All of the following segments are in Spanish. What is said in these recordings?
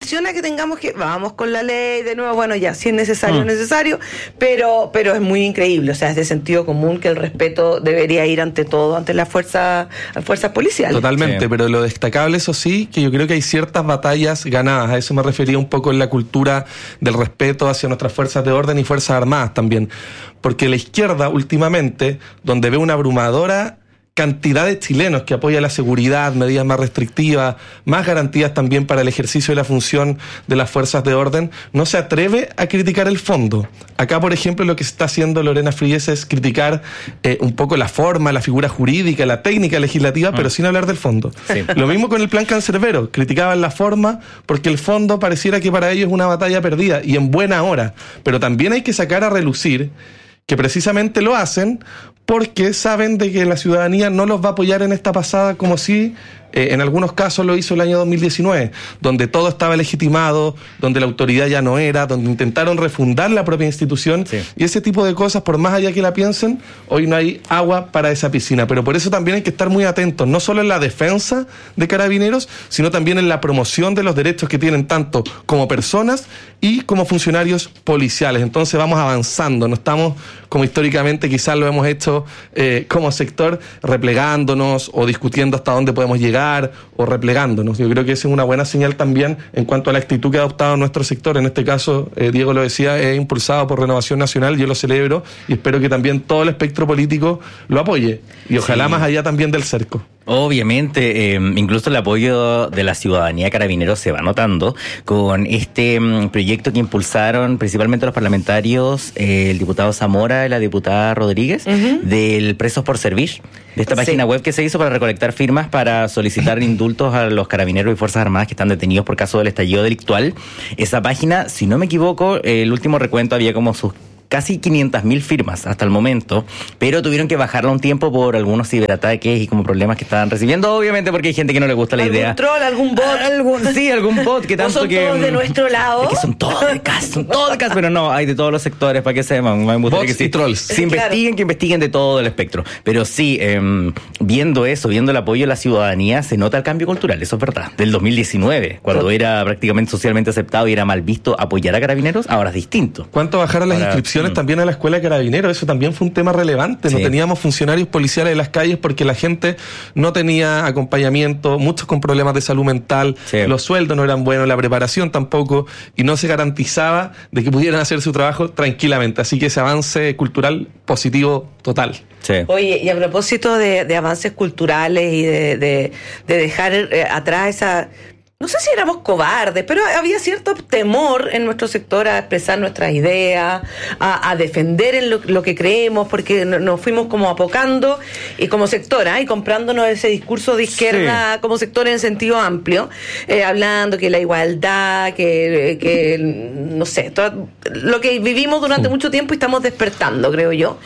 funciona que tengamos que, vamos con la ley de nuevo, bueno, ya, si es necesario, es necesario, pero es muy increíble, o sea, es de sentido común que el respeto debería ir ante todo, ante las fuerzas policiales. Totalmente, sí. Pero lo destacable, eso sí, que yo creo que hay ciertas batallas ganadas, a eso me refería un poco en la cultura del respeto hacia nuestras fuerzas de orden y fuerzas armadas también, porque la izquierda últimamente, donde ve una abrumadora cantidad de chilenos que apoya la seguridad, medidas más restrictivas, más garantías también para el ejercicio de la función de las fuerzas de orden, no se atreve a criticar el fondo. Acá, por ejemplo, lo que está haciendo Lorena Fries es criticar un poco la forma, la figura jurídica, la técnica legislativa, pero sin hablar del fondo. Sí. Lo mismo con el plan Cancerbero, criticaban la forma porque el fondo pareciera que para ellos es una batalla perdida, y en buena hora. Pero también hay que sacar a relucir que precisamente lo hacen porque saben de que la ciudadanía no los va a apoyar en esta pasada como si en algunos casos lo hizo el año 2019, donde todo estaba legitimado, donde la autoridad ya no era, donde intentaron refundar la propia institución, sí. Y ese tipo de cosas, por más allá que la piensen, hoy no hay agua para esa piscina. Pero por eso también hay que estar muy atentos, no solo en la defensa de Carabineros, sino también en la promoción de los derechos que tienen tanto como personas y como funcionarios policiales. Entonces vamos avanzando, no estamos como históricamente quizás lo hemos hecho como sector, replegándonos o discutiendo hasta dónde podemos llegar o replegándonos. Yo creo que esa es una buena señal también en cuanto a la actitud que ha adoptado nuestro sector. En este caso, Diego lo decía, es impulsado por Renovación Nacional, yo lo celebro y espero que también todo el espectro político lo apoye y ojalá sí. Más allá también del cerco. Obviamente, incluso el apoyo de la ciudadanía Carabineros se va notando con este proyecto que impulsaron principalmente los parlamentarios, el diputado Zamora y la diputada Rodríguez, del Presos por Servir, de esta página web que se hizo para recolectar firmas para solicitar indultos a los carabineros y fuerzas armadas que están detenidos por caso del estallido delictual. Esa página, si no me equivoco, el último recuento había como sus casi 500.000 firmas hasta el momento, pero tuvieron que bajarla un tiempo por algunos ciberataques y como problemas que estaban recibiendo, obviamente porque hay gente que no le gusta la idea. ¿Algún troll, algún bot? Algún bot que tanto son que... todos de nuestro lado. Es que son todos de casa, pero no, hay de todos los sectores, para que sepan. Bots y trolls. Se investiguen, que investiguen de todo el espectro. Pero sí, viendo eso, viendo el apoyo de la ciudadanía, se nota el cambio cultural, eso es verdad. Del 2019, cuando era prácticamente socialmente aceptado y era mal visto apoyar a Carabineros, ahora es distinto. ¿Cuánto bajaron las inscripciones también a la escuela de Carabineros? Eso también fue un tema relevante. Sí. No teníamos funcionarios policiales en las calles porque la gente no tenía acompañamiento, muchos con problemas de salud mental, sí. Los sueldos no eran buenos, la preparación tampoco, y no se garantizaba de que pudieran hacer su trabajo tranquilamente. Así que ese avance cultural positivo total. Sí. Oye, y a propósito de avances culturales y de dejar atrás esa... No sé si éramos cobardes, pero había cierto temor en nuestro sector a expresar nuestras ideas, a defender en lo que creemos, porque nos fuimos como apocando y como sector, y comprándonos ese discurso de izquierda, sí. Como sector en sentido amplio, hablando que la igualdad, que no sé, todo lo que vivimos durante mucho tiempo y estamos despertando, creo yo.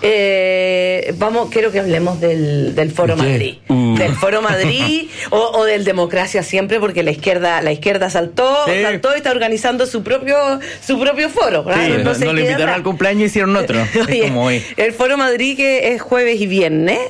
Quiero que hablemos del Foro Madrid. Del Foro Madrid o del Democracia Siempre, porque la izquierda saltó y está organizando su propio foro. Sí, no le invitaron al cumpleaños y hicieron otro. Oye, es como hoy. El Foro Madrid, que es jueves y viernes,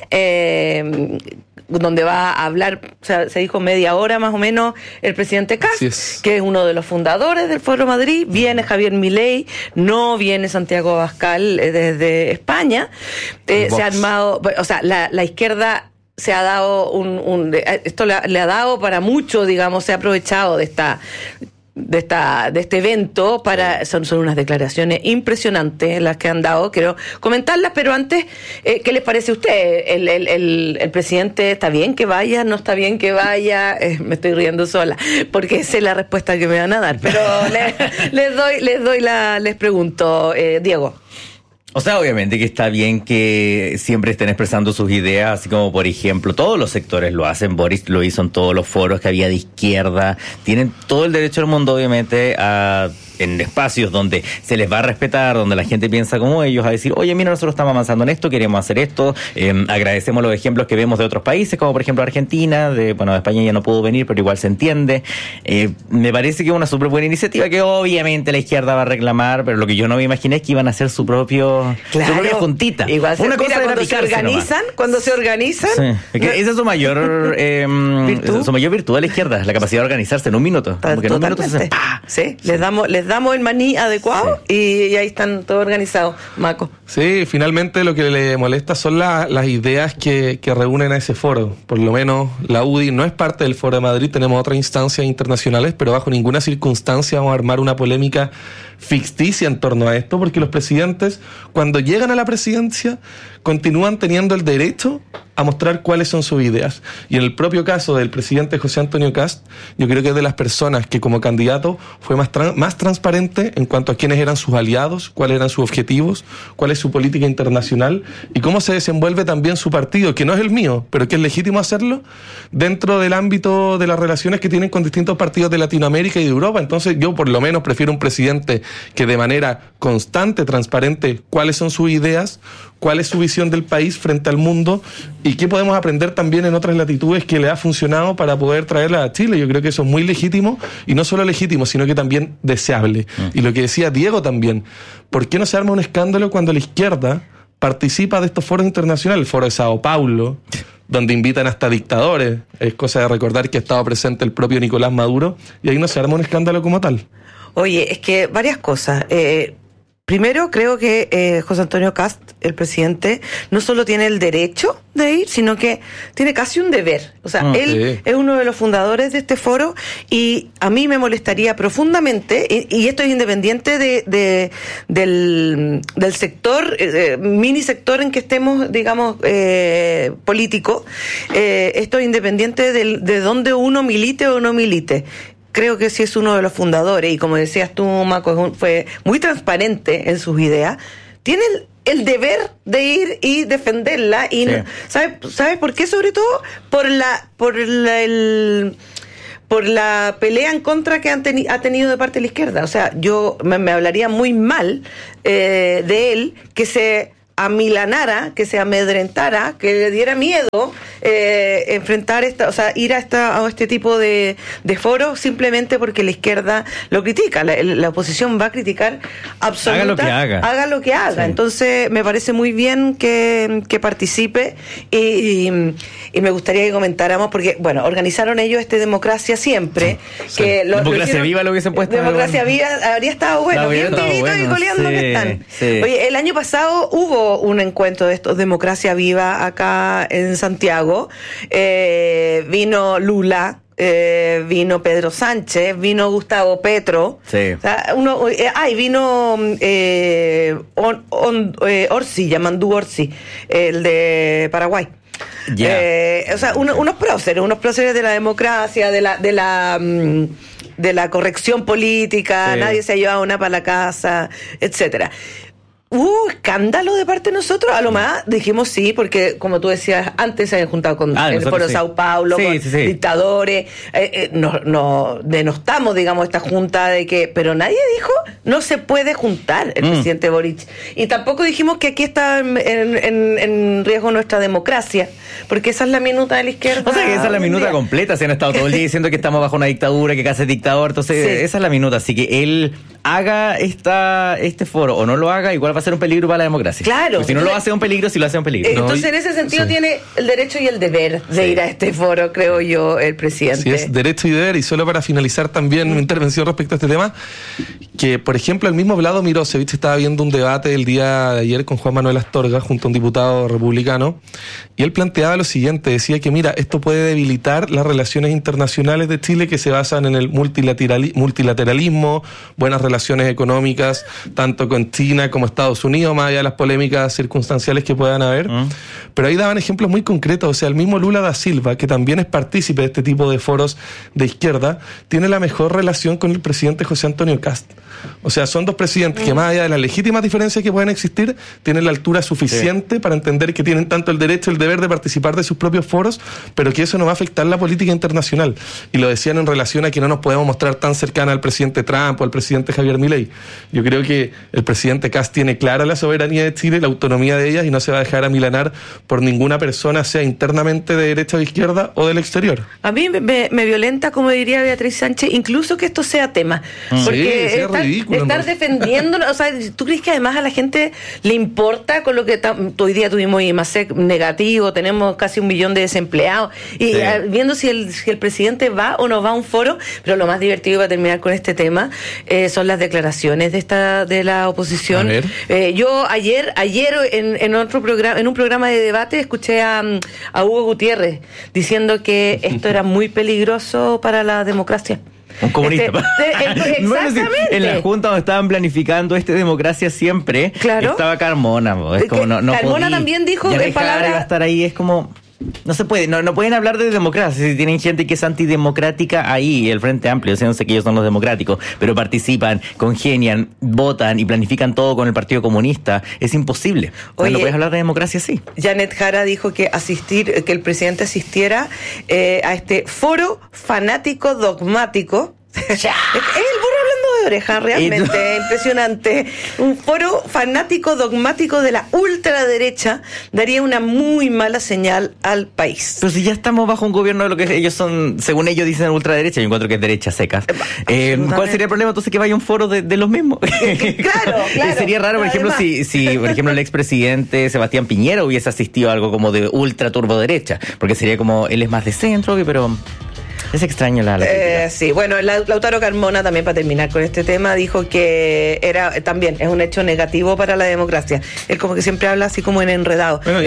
donde va a hablar, o sea, se dijo media hora más o menos, el presidente Kast, que es uno de los fundadores del Foro Madrid. Viene Javier Milei, no viene Santiago Abascal desde España. Se ha armado, o sea, la izquierda se ha dado esto le ha dado para mucho, digamos, se ha aprovechado de este evento son unas declaraciones impresionantes las que han dado, quiero comentarlas, pero antes, ¿qué les parece a usted? El presidente, ¿está bien que vaya? ¿No está bien que vaya? Me estoy riendo sola, porque sé la respuesta que me van a dar, pero les pregunto, Diego. O sea, obviamente que está bien que siempre estén expresando sus ideas, así como, por ejemplo, todos los sectores lo hacen. Boris lo hizo en todos los foros que había de izquierda. Tienen todo el derecho del mundo, obviamente, a en espacios donde se les va a respetar, donde la gente piensa como ellos, a decir, oye, mira, nosotros estamos avanzando en esto, queremos hacer esto, agradecemos los ejemplos que vemos de otros países, como por ejemplo Argentina, de España ya no pudo venir, pero igual se entiende. Me parece que es una súper buena iniciativa que obviamente la izquierda va a reclamar, pero lo que yo no me imaginé es que iban a hacer su propia juntita. Igual una cosa cuando se organizan. Sí. Esa es su mayor ¿virtud? Su mayor virtud de la izquierda, la capacidad de organizarse en un minuto. Como que en un minuto se hace ¡pah! Sí, les damos el maní adecuado y ahí están todos organizados, Maco. Sí, finalmente lo que le molesta son las ideas que reúnen a ese foro. Por lo menos la UDI no es parte del Foro de Madrid, tenemos otras instancias internacionales, pero bajo ninguna circunstancia vamos a armar una polémica ficticia en torno a esto, porque los presidentes, cuando llegan a la presidencia, continúan teniendo el derecho a mostrar cuáles son sus ideas. Y en el propio caso del presidente José Antonio Kast, yo creo que es de las personas que como candidato fue más transparente en cuanto a quiénes eran sus aliados, cuáles eran sus objetivos, cuál es su política internacional y cómo se desenvuelve también su partido, que no es el mío, pero que es legítimo hacerlo dentro del ámbito de las relaciones que tienen con distintos partidos de Latinoamérica y de Europa. Entonces yo por lo menos prefiero un presidente que de manera constante, transparente, cuáles son sus ideas, cuál es su visión del país frente al mundo y qué podemos aprender también en otras latitudes que le ha funcionado para poder traerla a Chile. Yo creo que eso es muy legítimo y no solo legítimo, sino que también deseable. Y lo que decía Diego también, ¿por qué no se arma un escándalo cuando la izquierda participa de estos foros internacionales? El foro de Sao Paulo, donde invitan hasta dictadores. Es cosa de recordar que ha estado presente el propio Nicolás Maduro y ahí no se arma un escándalo como tal. Oye, es que varias cosas. Primero, creo que José Antonio Kast, el presidente, no solo tiene el derecho de ir, sino que tiene casi un deber. O sea, él es uno de los fundadores de este foro y a mí me molestaría profundamente, y esto es independiente del sector, mini sector en que estemos, digamos, político, esto es independiente de dónde uno milite o no milite. Creo que sí es uno de los fundadores y como decías tú, Maco, fue muy transparente en sus ideas. Tiene el deber de ir y defenderla y sí. ¿Sabes por qué? Sobre todo por la pelea en contra que ha tenido de parte de la izquierda. O sea, yo me hablaría muy mal de él que se amilanara, que se amedrentara, que le diera miedo enfrentar ir a este tipo de foros simplemente porque la izquierda lo critica. La oposición va a criticar absolutamente. Haga lo que haga. Sí. Entonces me parece muy bien que participe y me gustaría que comentáramos porque, bueno, organizaron ellos Democracia Siempre. Sí. Que Democracia Viva lo hubiesen puesto. Democracia Viva habría estado bueno, bien vivito y coleando que están. Sí. Oye, el año pasado hubo un encuentro de estos Democracia Viva acá en Santiago. Vino Lula, vino Pedro Sánchez, vino Gustavo Petro. Sí. O sea, vino Orsi, Yamandú Orsi, el de Paraguay. Yeah. Unos próceres de la democracia, de la corrección política, sí. Nadie se ha llevado una para la casa, etcétera. Escándalo de parte de nosotros. A lo más dijimos sí, porque como tú decías, antes se habían juntado con el foro de Sao Paulo, con dictadores. No denostamos, digamos, esta junta de que, pero nadie dijo no se puede juntar el presidente Boric. Y tampoco dijimos que aquí está en riesgo nuestra democracia, porque esa es la minuta de la izquierda. O sea, que esa es la minuta completa. Se han estado todo el día diciendo que estamos bajo una dictadura, que casi es dictador. Entonces, sí. Esa es la minuta. Así que él haga este foro o no lo haga, igual va a ser un peligro para la democracia. Claro. Porque si no lo hace un peligro, si lo hace un peligro. Entonces, en ese sentido, tiene el derecho y el deber de ir a este foro, creo yo, el presidente. Sí, es derecho y deber. Y solo para finalizar también mi intervención respecto a este tema, que, por ejemplo, el mismo Vlado Mirosevic estaba viendo un debate el día de ayer con Juan Manuel Astorga, junto a un diputado republicano, y él planteaba lo siguiente, decía que, mira, esto puede debilitar las relaciones internacionales de Chile que se basan en el multilateralismo, buenas relaciones económicas, tanto con China como Estados Estados Unidos, más allá de las polémicas circunstanciales que puedan haber. Pero ahí daban ejemplos muy concretos. O sea, el mismo Lula da Silva, que también es partícipe de este tipo de foros de izquierda, tiene la mejor relación con el presidente José Antonio Kast. O sea, son dos presidentes que, más allá de las legítimas diferencias que pueden existir, tienen la altura suficiente para entender que tienen tanto el derecho y el deber de participar de sus propios foros, pero que eso no va a afectar la política internacional. Y lo decían en relación a que no nos podemos mostrar tan cercana al presidente Trump o al presidente Javier Milei. Yo creo que el presidente Kast tiene clara la soberanía de Chile, la autonomía de ellas, y no se va a dejar amilanar por ninguna persona, sea internamente de derecha o de izquierda o del exterior. A mí me violenta, como diría Beatriz Sánchez, incluso que esto sea tema. Porque sí, es ridículo, estar defendiéndolo, o sea, ¿tú crees que además a la gente le importa con lo que hoy día tuvimos IMASEC negativo, tenemos casi 1 millón de desempleados, y viendo si el presidente va o no va a un foro? Pero lo más divertido, para terminar con este tema, son las declaraciones de la oposición. Yo ayer en otro programa, en un programa de debate, escuché a Hugo Gutiérrez diciendo que esto era muy peligroso para la democracia. Un comunista. Exactamente. En la junta donde estaban planificando democracia siempre, estaba Carmona. Es como Carmona también dijo en palabras, estar ahí es como no se puede, no pueden hablar de democracia si tienen gente que es antidemocrática ahí, el Frente Amplio, diciéndose que ellos son los democráticos, pero participan, congenian, votan y planifican todo con el Partido Comunista. Es imposible. Oye, no puedes hablar de democracia así. Janet Jara dijo que que el presidente asistiera a este foro fanático dogmático. Es el burro hablando de oreja, realmente impresionante. Un foro fanático dogmático de la ultraderecha daría una muy mala señal al país. Pero si ya estamos bajo un gobierno de lo que ellos son, según ellos dicen ultraderecha, yo encuentro que es derecha secas. ¿Cuál sería el problema entonces que vaya un foro de los mismos? Claro. Sería raro, por ejemplo, si por ejemplo el expresidente Sebastián Piñera hubiese asistido a algo como de ultra turboderecha, porque sería como, él es más de centro, pero es extraño la sí, bueno, Lautaro Carmona, también para terminar con este tema, dijo que también es un hecho negativo para la democracia. Él como que siempre habla así como en enredado. Bueno, y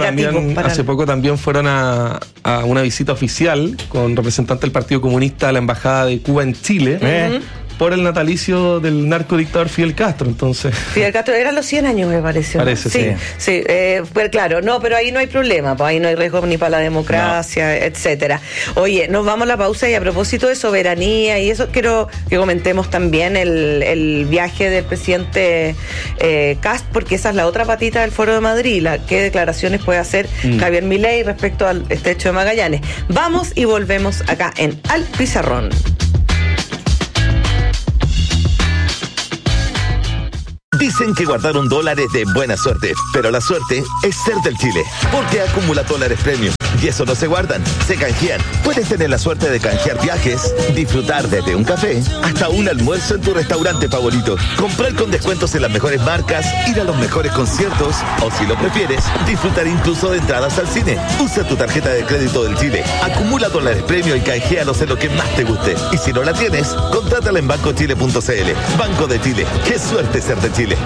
hace poco también fueron a una visita oficial con representantes del Partido Comunista a la Embajada de Cuba en Chile. Por el natalicio del narcodictador Fidel Castro, entonces. Fidel Castro, eran los 100 años, me parece. Parece, sí. Pues claro, pero ahí no hay problema, pues ahí no hay riesgo ni para la democracia, etcétera. Oye, nos vamos a la pausa y a propósito de soberanía y eso, quiero que comentemos también el viaje del presidente Kast, porque esa es la otra patita del Foro de Madrid, qué declaraciones puede hacer Javier Milei respecto al estrecho de Magallanes. Vamos y volvemos acá en Al Pizarrón. Dicen que guardar un dólar es de buena suerte, pero la suerte es ser del Chile, porque acumula dólares premium. Y eso no se guardan, se canjean. Puedes tener la suerte de canjear viajes, disfrutar desde un café hasta un almuerzo en tu restaurante favorito, comprar con descuentos en las mejores marcas, ir a los mejores conciertos o, si lo prefieres, disfrutar incluso de entradas al cine. Usa tu tarjeta de crédito del Chile, acumula dólares premium y canjealos en lo que más te guste. Y si no la tienes, contrátala en bancochile.cl. Banco de Chile, qué suerte ser de Chile.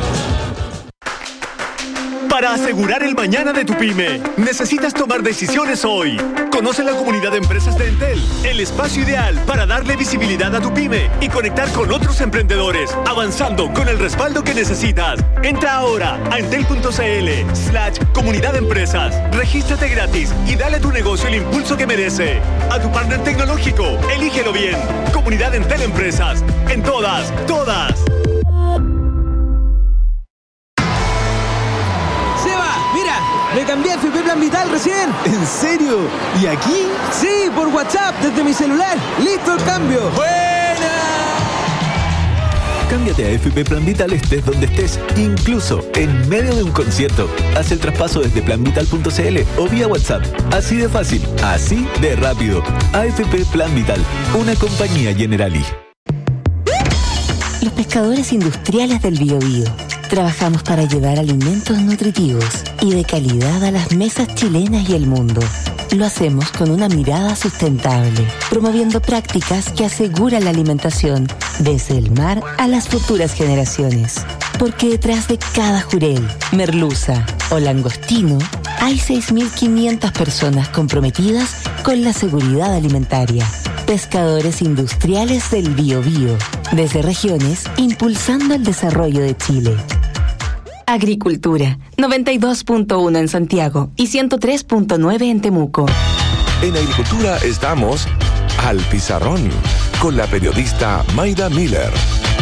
Para asegurar el mañana de tu pyme, necesitas tomar decisiones hoy. Conoce la comunidad de empresas de Entel, el espacio ideal para darle visibilidad a tu pyme y conectar con otros emprendedores, avanzando con el respaldo que necesitas. Entra ahora a entel.cl/comunidad de empresas. Regístrate gratis y dale a tu negocio el impulso que merece. A tu partner tecnológico, elígelo bien. Comunidad Entel Empresas. En todas. Me cambié a FP Plan Vital recién. ¿En serio? ¿Y aquí? Sí, por WhatsApp, desde mi celular. ¡Listo el cambio! ¡Buena! Cámbiate a FP Plan Vital estés donde estés, incluso en medio de un concierto. Haz el traspaso desde planvital.cl o vía WhatsApp. Así de fácil, así de rápido. AFP Plan Vital, una compañía Generali. Los pescadores industriales del Biobío. Trabajamos para llevar alimentos nutritivos y de calidad a las mesas chilenas y el mundo. Lo hacemos con una mirada sustentable, promoviendo prácticas que aseguran la alimentación desde el mar a las futuras generaciones. Porque detrás de cada jurel, merluza o langostino hay 6.500 personas comprometidas con la seguridad alimentaria. Pescadores industriales del Biobío, desde regiones impulsando el desarrollo de Chile. Agricultura, 92.1 en Santiago y 103.9 en Temuco. En Agricultura estamos al pizarrón con la periodista Mayda Miller.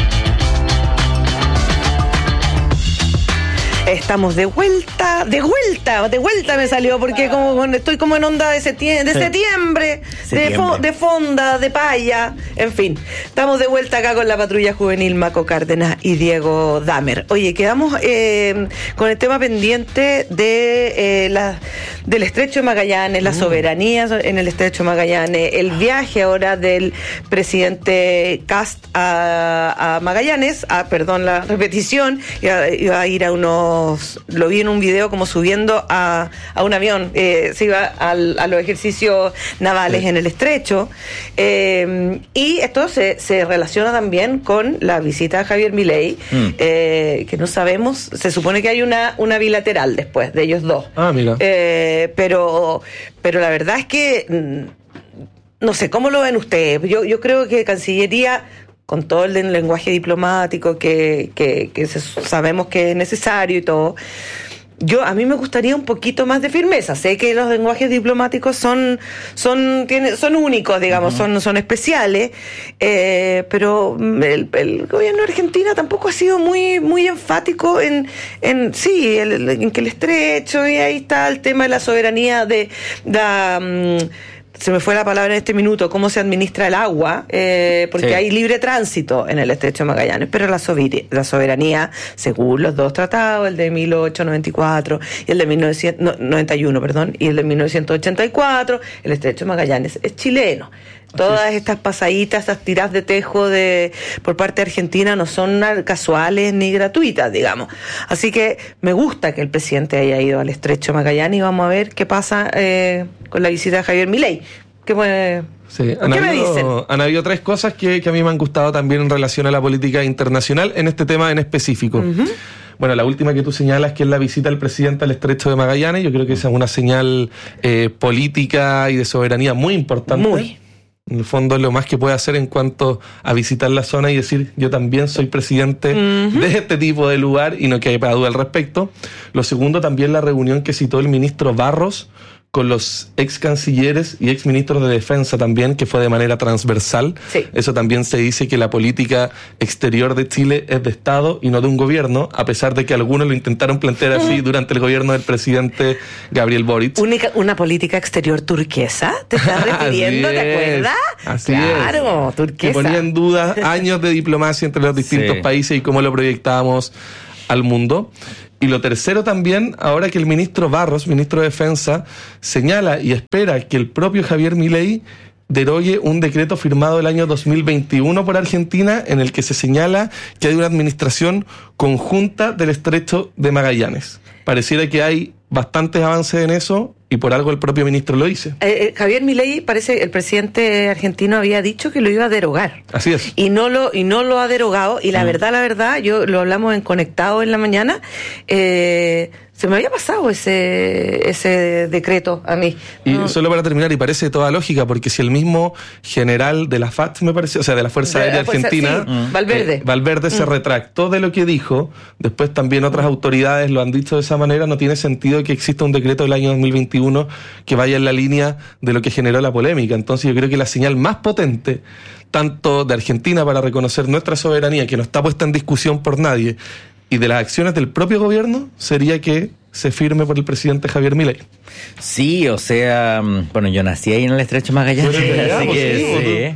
Estamos de vuelta me salió, porque estoy como en onda de septiembre, de fonda, de paya, en fin. Estamos de vuelta acá con la patrulla juvenil Maco Cárdenas y Diego Damer. Oye, quedamos con el tema pendiente de del Estrecho de Magallanes, la soberanía en el Estrecho de Magallanes, el viaje ahora del presidente Kast a Magallanes, la repetición, iba a ir a lo vi en un video como subiendo a un avión, se iba a los ejercicios navales en el Estrecho, y esto se relaciona también con la visita de Javier Milei, que no sabemos, se supone que hay una bilateral después de ellos dos. Mira. Pero la verdad es que no sé, ¿cómo lo ven ustedes? Yo creo que Cancillería, con todo el lenguaje diplomático que sabemos que es necesario y todo, a mí me gustaría un poquito más de firmeza. Sé que los lenguajes diplomáticos son únicos, digamos, son especiales, pero el gobierno de Argentina tampoco ha sido muy enfático en que el Estrecho, y ahí está el tema de la soberanía se me fue la palabra en este minuto, cómo se administra el agua, porque hay libre tránsito en el Estrecho de Magallanes, pero la soberanía, según los dos tratados, el de 1894 y el de 1991, y el de 1984, el Estrecho de Magallanes es chileno. Todas estas pasaditas, estas tiras de tejo por parte de Argentina no son casuales ni gratuitas, digamos. Así que me gusta que el presidente haya ido al Estrecho de Magallanes, y vamos a ver qué pasa con la visita de Javier Milei. ¿Qué me dicen? Han habido tres cosas que a mí me han gustado también en relación a la política internacional en este tema en específico. Bueno, la última que tú señalas, que es la visita del presidente al Estrecho de Magallanes, yo creo que esa es una señal política y de soberanía muy importante. En el fondo es lo más que puede hacer en cuanto a visitar la zona y decir, yo también soy presidente de este tipo de lugar, y no quede duda al respecto. Lo segundo, también la reunión que citó el ministro Barros con los ex cancilleres y ex ministros de defensa también, que fue de manera transversal. Sí. Eso también se dice, que la política exterior de Chile es de Estado y no de un gobierno, a pesar de que algunos lo intentaron plantear así durante el gobierno del presidente Gabriel Boric. Una política exterior turquesa, ¿te estás refiriendo? ¿Te acuerdas? Así claro, turquesa. Que ponía en duda años de diplomacia entre los distintos países y cómo lo proyectábamos al mundo. Y lo tercero también, ahora que el ministro Barros, ministro de Defensa, señala y espera que el propio Javier Milei derogue un decreto firmado el año 2021 por Argentina, en el que se señala que hay una administración conjunta del Estrecho de Magallanes. Pareciera que hay bastantes avances en eso, y por algo el propio ministro lo dice. Javier Milei, parece, el presidente argentino había dicho que lo iba a derogar. Así es. Y no lo ha derogado, y la verdad, yo lo hablamos en Conectado en la mañana, se me había pasado ese decreto a mí. Y solo para terminar, y parece toda lógica, porque si el mismo general de la FAT, me parece, o sea, de la Fuerza Aérea Argentina, Valverde se retractó de lo que dijo, después también otras autoridades lo han dicho de esa manera, no tiene sentido que exista un decreto del año 2021 que vaya en la línea de lo que generó la polémica. Entonces yo creo que la señal más potente, tanto de Argentina para reconocer nuestra soberanía, que no está puesta en discusión por nadie, y de las acciones del propio gobierno, sería que se firme por el presidente Javier Milei. Sí, o sea, bueno, yo nací ahí en el Estrecho Magallanes, así que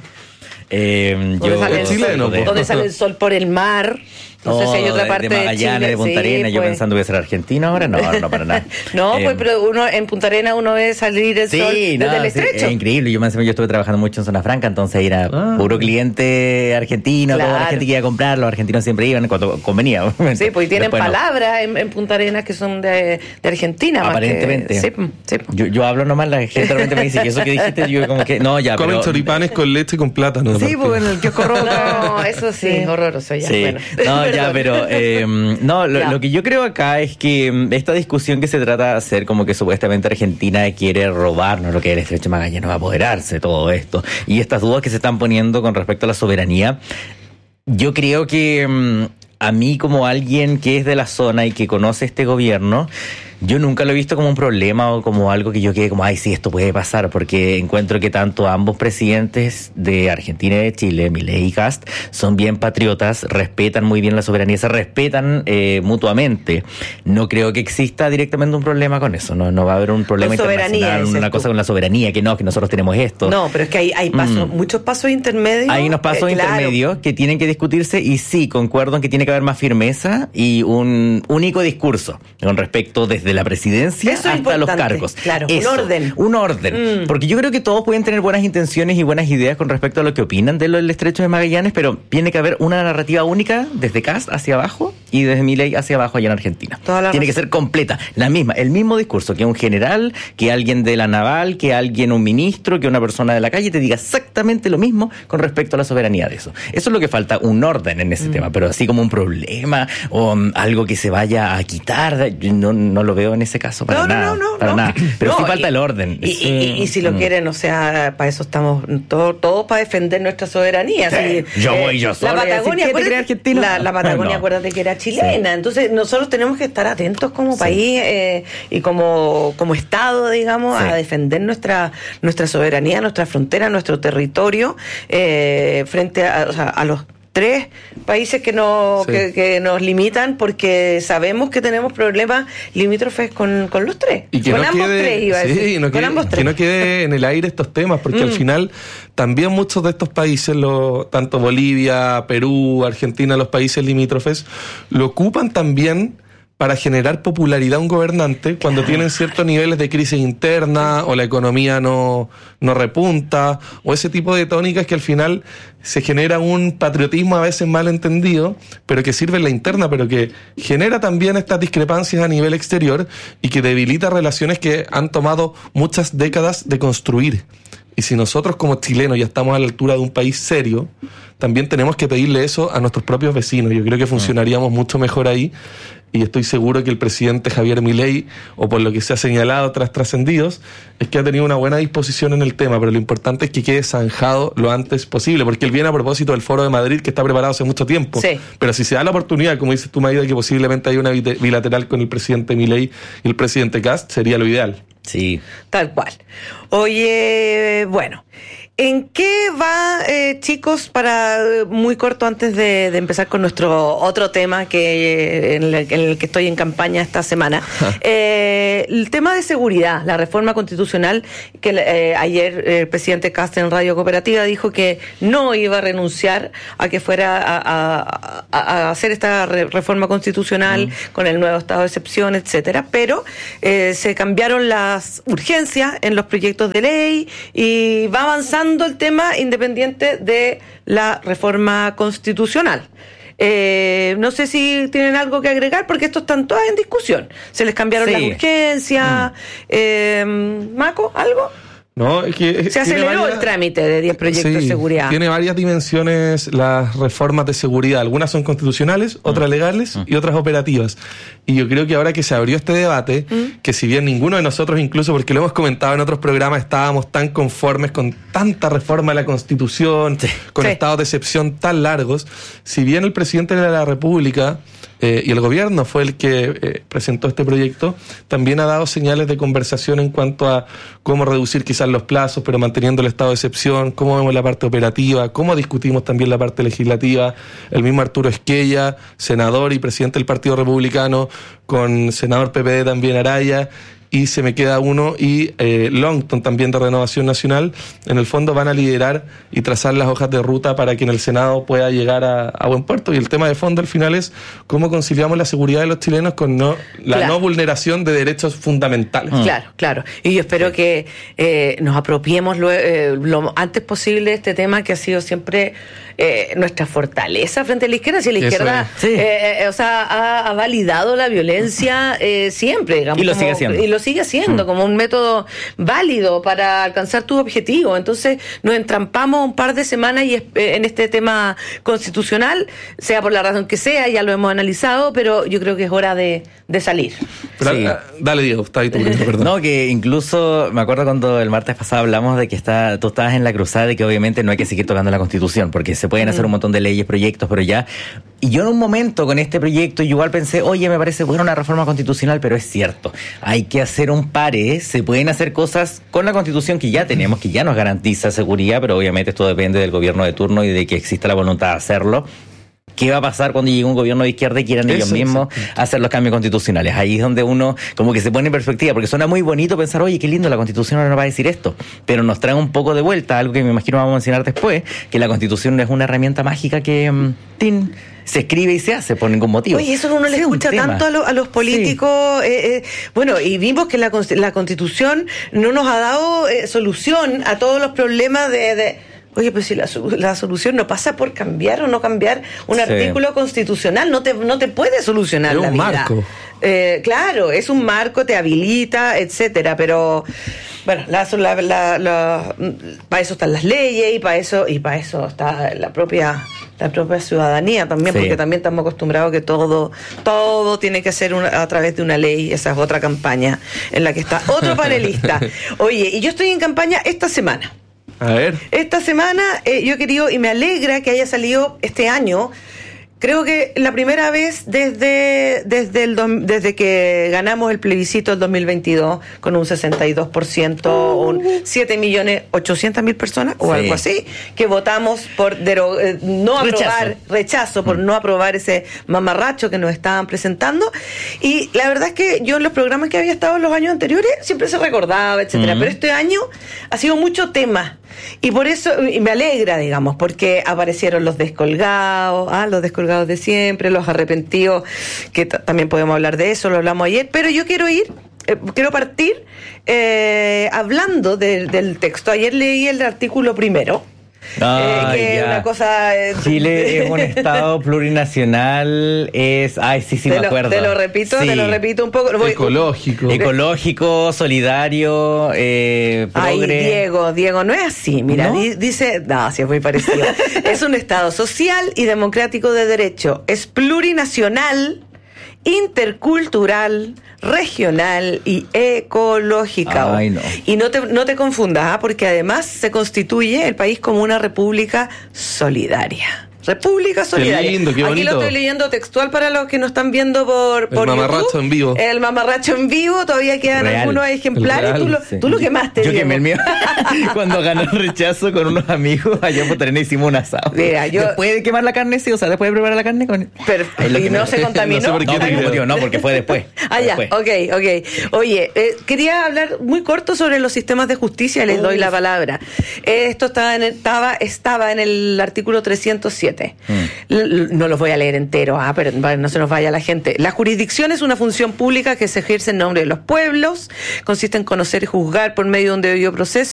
¿Dónde sale el sol por el mar? No sé si hay otra parte de Magallanes, Chile, de Punta Arenas, yo pensando que iba a ser argentino ahora, no para nada. No, pues pero uno en Punta Arenas uno ve salir el sol desde el Estrecho. Es increíble, yo estuve trabajando mucho en Zona Franca, entonces era puro cliente argentino, toda la gente que iba a comprar, los argentinos siempre iban cuando convenía. Sí, pues tienen palabras en Punta Arenas que son de Argentina. Aparentemente. Sí. Yo hablo nomás, la gente realmente me dice que eso que dijiste, yo como que, no, ya, comen choripanes con leche y con plátano. Sí, pues en el kiosco rojo. No, eso sí, horroroso ya. Sí. Bueno. No, ya, pero lo que yo creo acá es que esta discusión que se trata de hacer, como que supuestamente Argentina quiere robarnos lo que es el Estrecho de Magallanes, va a apoderarse de todo esto, y estas dudas que se están poniendo con respecto a la soberanía, yo creo que a mí como alguien que es de la zona y que conoce este gobierno, yo nunca lo he visto como un problema o como algo que yo quede como, ay, sí, esto puede pasar, porque encuentro que tanto ambos presidentes de Argentina y de Chile, Milei y Kast, son bien patriotas, respetan muy bien la soberanía, se respetan mutuamente. No creo que exista directamente un problema con eso, no va a haber un problema internacional, una cosa con la soberanía, que nosotros tenemos esto. No, pero es que hay pasos, muchos pasos intermedios. Hay unos pasos intermedios que tienen que discutirse y sí, concuerdo en que tiene que haber más firmeza y un único discurso con respecto desde la presidencia hasta los cargos. Claro, un orden. Porque yo creo que todos pueden tener buenas intenciones y buenas ideas con respecto a lo que opinan del Estrecho de Magallanes, pero tiene que haber una narrativa única desde Kast hacia abajo y desde Milei hacia abajo allá en Argentina. Tiene que ser completa, la misma, el mismo discurso, que un general, que alguien de la naval, que alguien, un ministro, que una persona de la calle te diga exactamente lo mismo con respecto a la soberanía de eso. Eso es lo que falta, un orden en ese tema, pero así como un problema o algo que se vaya a quitar, no lo veo en ese caso para nada. Pero sí falta el orden. Y si lo quieren, o sea, para eso estamos todos para defender nuestra soberanía. Yo voy yo solo. La Patagonia, la Patagonia, acuérdate que era chilena. Sí. Entonces nosotros tenemos que estar atentos como país y como Estado, digamos, a defender nuestra soberanía, nuestra frontera, nuestro territorio frente a los 3 países que nos limitan, porque sabemos que tenemos problemas limítrofes con los 3. Y que con no ambos quede, 3 iba a decir. Sí, que no quede en el aire estos temas, porque al final también muchos de estos países, tanto Bolivia, Perú, Argentina, los países limítrofes, lo ocupan también para generar popularidad a un gobernante cuando tienen ciertos niveles de crisis interna o la economía no repunta o ese tipo de tónicas que al final se genera un patriotismo a veces mal entendido, pero que sirve en la interna, pero que genera también estas discrepancias a nivel exterior y que debilita relaciones que han tomado muchas décadas de construir. Y si nosotros como chilenos ya estamos a la altura de un país serio, también tenemos que pedirle eso a nuestros propios vecinos. Yo creo que funcionaríamos mucho mejor ahí. Y estoy seguro que el presidente Javier Milei, o por lo que se ha señalado tras trascendidos, es que ha tenido una buena disposición en el tema, pero lo importante es que quede zanjado lo antes posible, porque él viene a propósito del Foro de Madrid, que está preparado hace mucho tiempo. Sí. Pero si se da la oportunidad, como dices tú, Maida, que posiblemente haya una bilateral con el presidente Milei y el presidente Kast, sería lo ideal. Sí. Tal cual. Oye, bueno, ¿en qué va, chicos, para muy corto antes de empezar con nuestro otro tema en el que estoy en campaña esta semana? El tema de seguridad, la reforma constitucional, que ayer el presidente Kast en Radio Cooperativa dijo que no iba a renunciar a que fuera a hacer esta reforma constitucional con el nuevo estado de excepción, etcétera, pero se cambiaron las urgencias en los proyectos de ley y va avanzando el tema independiente de la reforma constitucional. No sé si tienen algo que agregar, porque estos están todas en discusión. Se les cambiaron las urgencias. Maco, ¿algo? No, es que se aceleró el trámite de 10 proyectos de seguridad. Tiene varias dimensiones las reformas de seguridad. Algunas son constitucionales, otras legales y otras operativas. Y yo creo que ahora que se abrió este debate, que si bien ninguno de nosotros, incluso porque lo hemos comentado en otros programas, estábamos tan conformes con tanta reforma de la Constitución, con estados de excepción tan largos, si bien el presidente de la República y el gobierno fue el que presentó este proyecto, también ha dado señales de conversación en cuanto a cómo reducir quizás los plazos, pero manteniendo el estado de excepción, cómo vemos la parte operativa, cómo discutimos también la parte legislativa. El mismo Arturo Esquella, senador y presidente del Partido Republicano, con senador PPD también Araya, y se me queda uno, y Longton también de Renovación Nacional, en el fondo van a liderar y trazar las hojas de ruta para que en el Senado pueda llegar a buen puerto. Y el tema de fondo al final es cómo conciliamos la seguridad de los chilenos con la no vulneración de derechos fundamentales. Claro. Y yo espero que nos apropiemos lo antes posible de este tema que ha sido siempre nuestra fortaleza frente a la izquierda. Si la izquierda ha validado la violencia siempre, digamos, y lo sigue haciendo. Y lo sigue haciendo como un método válido para alcanzar tu objetivo. Entonces nos entrampamos un par de semanas y en este tema constitucional, sea por la razón que sea, ya lo hemos analizado, pero yo creo que es hora de salir. Pero, dale, Diego, está ahí tu perdón. No, que incluso me acuerdo cuando el martes pasado hablamos de que tú estabas en la cruzada de que obviamente no hay que seguir tocando la Constitución, porque se pueden hacer un montón de leyes, proyectos, pero ya Y yo en un momento con este proyecto, yo igual pensé, oye, me parece buena una reforma constitucional, pero es cierto, hay que hacer un pare, se pueden hacer cosas con la Constitución que ya tenemos, que ya nos garantiza seguridad, pero obviamente esto depende del gobierno de turno y de que exista la voluntad de hacerlo. ¿Qué va a pasar cuando llegue un gobierno de izquierda y quieran ellos mismos hacer los cambios constitucionales? Ahí es donde uno como que se pone en perspectiva, porque suena muy bonito pensar, oye, qué lindo, la Constitución ahora nos va a decir esto, pero nos trae un poco de vuelta, algo que me imagino vamos a mencionar después, que la Constitución no es una herramienta mágica que se escribe y se hace por ningún motivo. Oye, eso uno le escucha tanto a los políticos. Bueno, y vimos que la Constitución no nos ha dado solución a todos los problemas Oye, pues si la solución no pasa por cambiar o no cambiar un artículo constitucional, no te puede solucionar la vida. Es un marco. Claro, es un marco, te habilita, etcétera, pero bueno, para eso están las leyes y para eso está la propia ciudadanía también, porque también estamos acostumbrados que todo tiene que ser a través de una ley. Esa es otra campaña en la que está otro panelista. Oye, y yo estoy en campaña esta semana. A ver. Esta semana yo he querido, y me alegra que haya salido este año, creo que la primera vez desde que ganamos el plebiscito del 2022 con un 62%, un 7.800.000 personas o algo así, que votamos por rechazo por no aprobar ese mamarracho que nos estaban presentando. Y la verdad es que yo en los programas que había estado en los años anteriores siempre se recordaba, etcétera, pero este año ha sido mucho tema. Y por eso, y me alegra, digamos, porque aparecieron los descolgados de siempre, los arrepentidos, que también podemos hablar de eso, lo hablamos ayer, pero yo quiero partir hablando del texto. Ayer leí el artículo primero. Que es una cosa. Chile es un estado plurinacional, me acuerdo. Te lo repito un poco. Ecológico, solidario, progre. Diego, no es así. Mira, ¿no? Dice, sí es muy parecido. Es un estado social y democrático de derecho. Es plurinacional, intercultural, regional y ecológica. Ay, no. Y no te confundas, porque además se constituye el país como una república solidaria. República Solidaria. Qué lindo, qué bonito. Aquí lo estoy leyendo textual para los que nos están viendo por el mamarracho YouTube. En vivo. El mamarracho en vivo, todavía quedan algunos ejemplares. Tú lo quemaste. Yo quemé el mío. Cuando ganó el rechazo con unos amigos, allá en Punta Arenas hicimos un asado. Mira, después de quemar la carne, sí, o sea, después de preparar la carne con... ¿Y no se contaminó? No, porque fue después. Ya, ok. Oye, quería hablar muy corto sobre los sistemas de justicia, les doy la palabra. Esto estaba en el artículo 307. No los voy a leer entero, pero no se nos vaya la gente. La jurisdicción es una función pública que se ejerce en nombre de los pueblos, consiste en conocer y juzgar por medio de un debido proceso.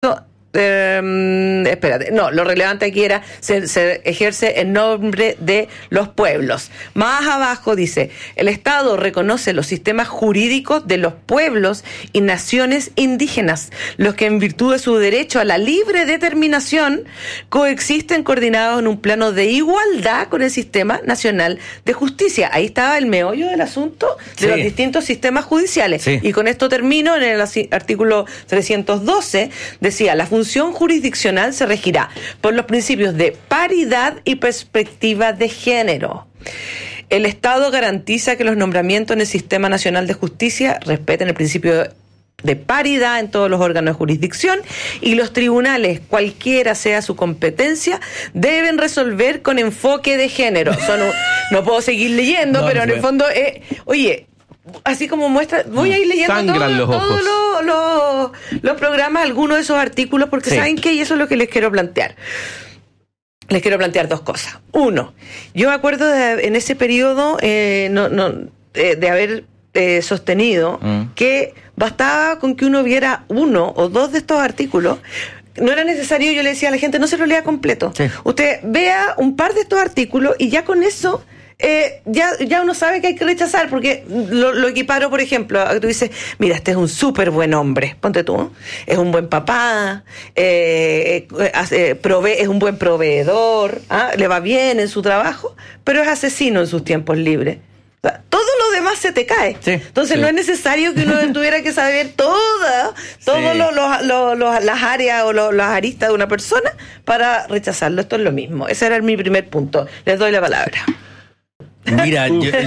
Lo relevante aquí era se ejerce en nombre de los pueblos. Más abajo dice: el Estado reconoce los sistemas jurídicos de los pueblos y naciones indígenas, los que en virtud de su derecho a la libre determinación coexisten coordinados en un plano de igualdad con el sistema nacional de justicia. Ahí estaba el meollo del asunto de los distintos sistemas judiciales. Y con esto termino. En el artículo 312 decía: la función jurisdiccional se regirá por los principios de paridad y perspectiva de género. El Estado garantiza que los nombramientos en el Sistema Nacional de Justicia respeten el principio de paridad en todos los órganos de jurisdicción, y los tribunales, cualquiera sea su competencia, deben resolver con enfoque de género. No puedo seguir leyendo, pero en el fondo, así como muestra, voy a ir leyendo todos los programas, algunos de esos artículos, porque ¿saben qué? Y eso es lo que les quiero plantear. Les quiero plantear dos cosas. Uno, yo me acuerdo en ese periodo de haber sostenido que bastaba con que uno viera uno o dos de estos artículos. No era necesario, yo le decía a la gente, no se lo lea completo. Usted vea un par de estos artículos y ya con eso ya uno sabe que hay que rechazar, porque lo equiparo, por ejemplo, tú dices, mira, este es un súper buen hombre, ponte tú, ¿no? Es un buen papá, es un buen proveedor, le va bien en su trabajo, pero es asesino en sus tiempos libres. O sea, todo lo demás se te cae. Entonces no es necesario que uno tuviera que saber todas las áreas o las aristas de una persona para rechazarlo. Esto es lo mismo. Ese era mi primer punto. Les doy la palabra. Mira,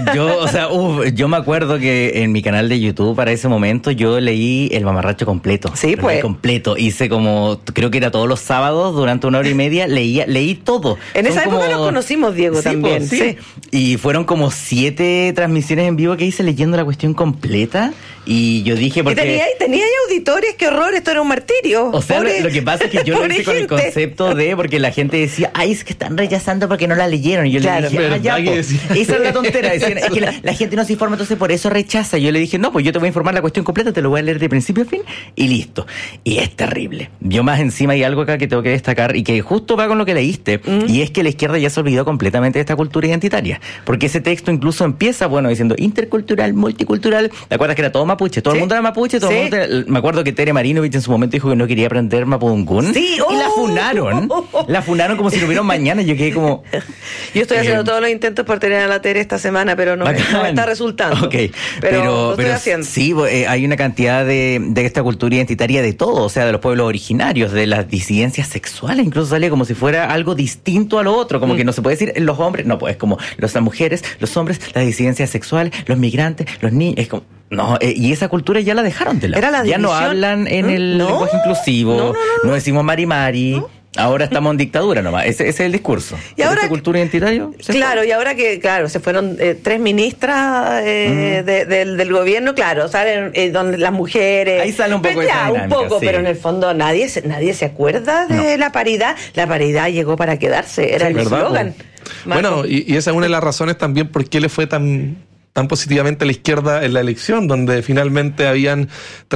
yo me acuerdo que en mi canal de YouTube para ese momento yo leí El Mamarracho completo. Sí, pues. Completo. Hice como, creo que era todos los sábados, durante 1 hora y media, leí todo. En esa época nos conocimos, Diego, sí, también. Pues, sí. Y fueron como 7 transmisiones en vivo que hice leyendo la cuestión completa. Y yo dije, porque... ¿Y teníais auditores? ¡Qué horror! Esto era un martirio. O sea, lo que pasa es que yo lo hice con el concepto de... Porque la gente decía, ay, es que están rechazando porque no la leyeron. Y yo le dije, ya, esa es la tontera. Decían, es que la gente no se informa, entonces por eso rechaza. Yo le dije, no, pues yo te voy a informar la cuestión completa, te lo voy a leer de principio a fin y listo. Y es terrible. Yo más encima hay algo acá que tengo que destacar y que justo va con lo que leíste. Y es que la izquierda ya se olvidó completamente de esta cultura identitaria. Porque ese texto incluso empieza, diciendo intercultural, multicultural. ¿Te acuerdas que era todo mapuche? Todo el mundo era mapuche, todo el mundo me acuerdo que Tere Marinovich en su momento dijo que no quería aprender mapudungún. Sí, y la funaron. La funaron como si lo hubiera un mañana. Y yo quedé como... Yo estoy haciendo todos los intentos por tener a la Tere esta semana, pero no me está resultando. Okay. Pero lo estoy haciendo. Sí, hay una cantidad de esta cultura identitaria de todo, o sea, de los pueblos originarios, de las disidencias sexuales, incluso sale como si fuera algo distinto a lo otro, como que no se puede decir los hombres, no, pues es como las mujeres, los hombres, las disidencias sexuales, los migrantes, los niños, es como... No, y esa cultura ya la dejaron de lado. Ya no hablan en el lenguaje inclusivo, no decimos mari. Ahora estamos en dictadura nomás, ese es el discurso. ¿Y ahora esta cultura identitaria? Claro, y ahora que, se fueron 3 ministras del gobierno, salen donde las mujeres... Ahí sale un poco esa dinámica, un poco, sí. Pero en el fondo nadie se acuerda de la paridad. La paridad llegó para quedarse, era el eslogan. Bueno, y esa es una de las razones también por qué le fue tan positivamente a la izquierda en la elección, donde finalmente habían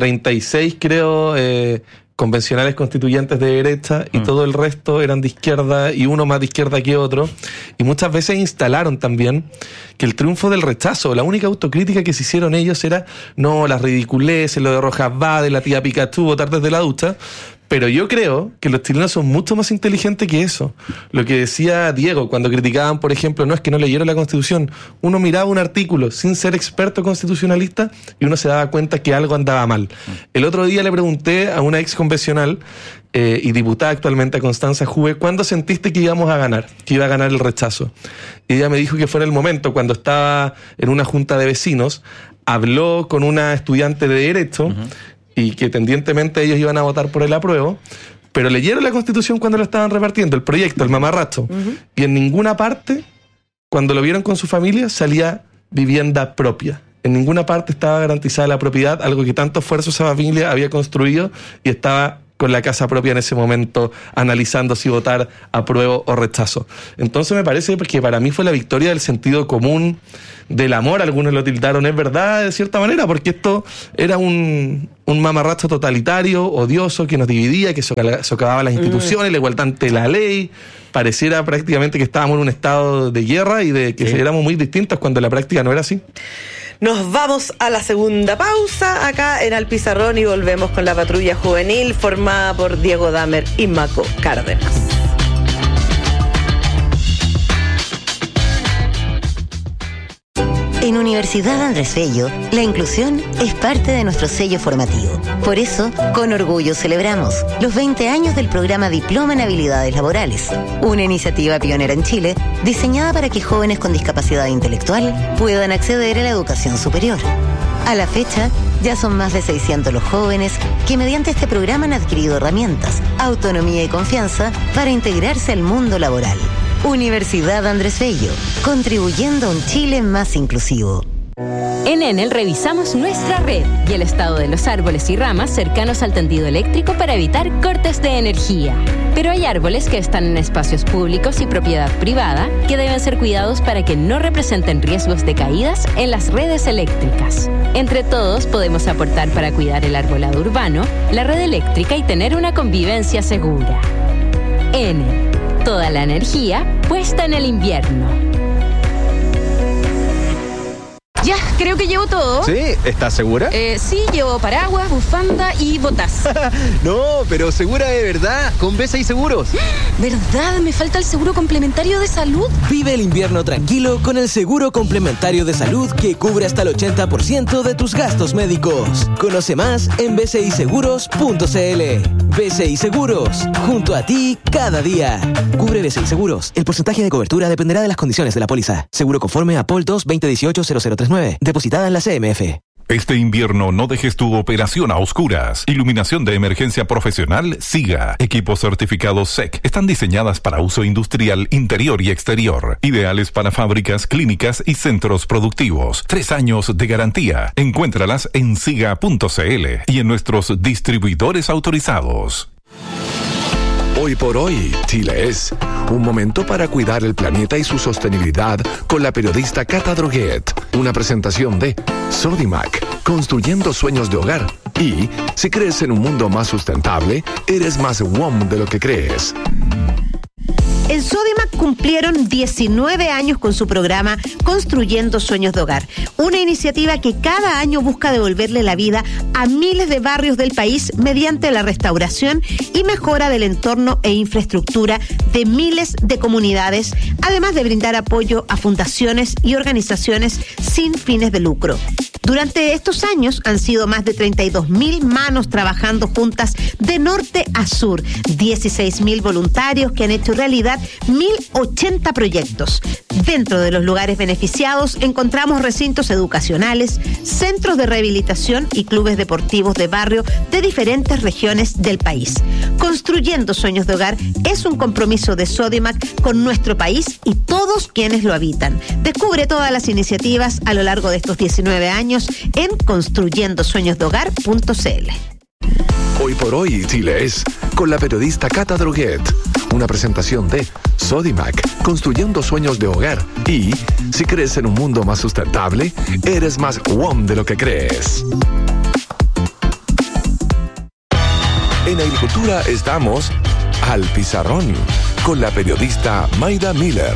36, creo... convencionales constituyentes de derecha y todo el resto eran de izquierda y uno más de izquierda que otro, y muchas veces instalaron también que el triunfo del rechazo, la única autocrítica que se hicieron ellos era las ridiculeces, lo de Rojas Vade, la tía Pikachu, botar desde la ducha. Pero yo creo que los chilenos son mucho más inteligentes que eso. Lo que decía Diego cuando criticaban, por ejemplo, no es que no leyeron la Constitución. Uno miraba un artículo sin ser experto constitucionalista y uno se daba cuenta que algo andaba mal. El otro día le pregunté a una ex convencional y diputada actualmente, a Constanza Juve, ¿cuándo sentiste que íbamos a ganar? Que iba a ganar el rechazo. Y ella me dijo que fue en el momento cuando estaba en una junta de vecinos, habló con una estudiante de Derecho, y que tendientemente ellos iban a votar por el apruebo, pero leyeron la Constitución cuando lo estaban repartiendo, el proyecto, el mamarracho, y en ninguna parte, cuando lo vieron con su familia, salía vivienda propia. En ninguna parte estaba garantizada la propiedad, algo que tanto esfuerzo esa familia había construido y estaba con la casa propia en ese momento, analizando si votar apruebo o rechazo. Entonces me parece que para mí fue la victoria del sentido común, del amor, algunos lo tildaron, es verdad, de cierta manera, porque esto era un mamarracho totalitario, odioso, que nos dividía, que socavaba las instituciones, la igualdad ante la ley. Pareciera prácticamente que estábamos en un estado de guerra y de que éramos muy distintos, cuando en la práctica no era así. Nos vamos a la segunda pausa acá en Al Pizarrón y volvemos con la patrulla juvenil formada por Diego Damer y Maco Cárdenas. En Universidad Andrés Bello, la inclusión es parte de nuestro sello formativo. Por eso, con orgullo celebramos los 20 años del programa Diploma en Habilidades Laborales, una iniciativa pionera en Chile diseñada para que jóvenes con discapacidad intelectual puedan acceder a la educación superior. A la fecha, ya son más de 600 los jóvenes que mediante este programa han adquirido herramientas, autonomía y confianza para integrarse al mundo laboral. Universidad Andrés Bello, contribuyendo a un Chile más inclusivo. En Enel revisamos nuestra red y el estado de los árboles y ramas cercanos al tendido eléctrico para evitar cortes de energía. Pero hay árboles que están en espacios públicos y propiedad privada que deben ser cuidados para que no representen riesgos de caídas en las redes eléctricas. Entre todos podemos aportar para cuidar el arbolado urbano, la red eléctrica y tener una convivencia segura. Enel. Toda la energía puesta en el invierno. Ya, creo que llevo todo. ¿Sí? ¿Estás segura? Sí, llevo paraguas, bufanda y botas. No, pero segura de verdad, con BCI Seguros. ¿Verdad? Me falta el seguro complementario de salud. Vive el invierno tranquilo con el seguro complementario de salud que cubre hasta el 80% de tus gastos médicos. Conoce más en bciseguros.cl. BCI Seguros, junto a ti cada día. Cubre BCI Seguros. El porcentaje de cobertura dependerá de las condiciones de la póliza. Seguro conforme a POL 2 2018-0039. Depositada en la CMF. Este invierno no dejes tu operación a oscuras. Iluminación de emergencia profesional SIGA. Equipos certificados SEC. Están diseñadas para uso industrial interior y exterior. Ideales para fábricas, clínicas y centros productivos. 3 años de garantía. Encuéntralas en siga.cl y en nuestros distribuidores autorizados. Hoy por hoy, Chile es un momento para cuidar el planeta y su sostenibilidad con la periodista Cata Droguet. Una presentación de Sodimac, construyendo sueños de hogar. Y si crees en un mundo más sustentable, eres más WOM de lo que crees. En Sodimac cumplieron 19 años con su programa Construyendo Sueños de Hogar, una iniciativa que cada año busca devolverle la vida a miles de barrios del país mediante la restauración y mejora del entorno e infraestructura de miles de comunidades, además de brindar apoyo a fundaciones y organizaciones sin fines de lucro. Durante estos años han sido más de 32.000 manos trabajando juntas de norte a sur, 16.000 voluntarios que han hecho realidad 1.080 proyectos. Dentro de los lugares beneficiados encontramos recintos educacionales, centros de rehabilitación y clubes deportivos de barrio de diferentes regiones del país. Construyendo Sueños de Hogar es un compromiso de Sodimac con nuestro país y todos quienes lo habitan. Descubre todas las iniciativas a lo largo de estos 19 años en construyendosueñosdehogar.cl. Hoy por hoy, Chile es con la periodista Cata Droguet. Una presentación de Sodimac, construyendo sueños de hogar. Y si crees en un mundo más sustentable, eres más WOM de lo que crees. En agricultura estamos al pizarrón con la periodista Mayda Miller.